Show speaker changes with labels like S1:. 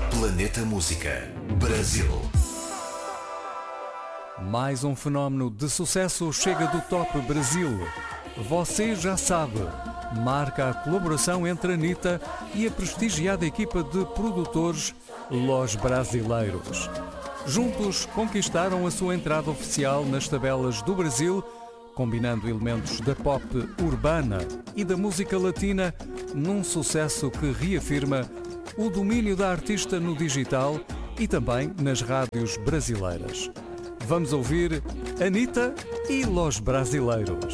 S1: Planeta Música, Brasil.
S2: Mais um fenómeno de sucesso chega do Top Brasil. Você já sabe, marca a colaboração entre a Anitta e a prestigiada equipa de produtores Los Brasileiros. Juntos conquistaram a sua entrada oficial nas tabelas do Brasil, combinando elementos da pop urbana e da música latina num sucesso que reafirma o domínio da artista no digital e também nas rádios brasileiras. Vamos ouvir Anitta e Los Brasileiros.